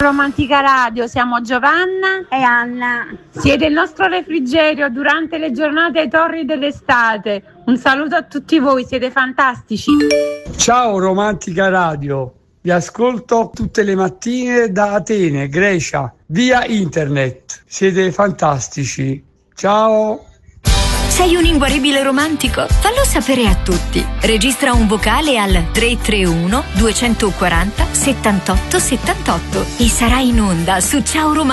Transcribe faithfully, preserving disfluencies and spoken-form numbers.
Romantica Radio, siamo Giovanna e Anna. Siete il nostro refrigerio durante le giornate torri dell'estate. Un saluto a tutti voi, siete fantastici. Ciao Romantica Radio, vi ascolto tutte le mattine da Atene, Grecia, via internet. Siete fantastici. Ciao. Sei un inguaribile romantico? Fallo sapere a tutti. Registra un vocale al tre tre uno due quattro zero settantotto settantotto e sarai in onda su Ciao Romantico.